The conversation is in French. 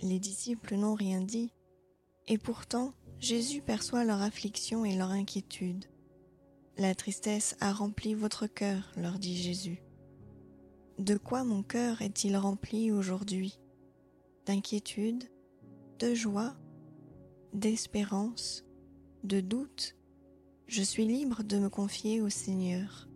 Les disciples n'ont rien dit, et pourtant Jésus perçoit leur affliction et leur inquiétude. « La tristesse a rempli votre cœur, leur dit Jésus. De quoi mon cœur est-il rempli aujourd'hui? D'inquiétude, de joie, d'espérance, de doute? Je suis libre de me confier au Seigneur.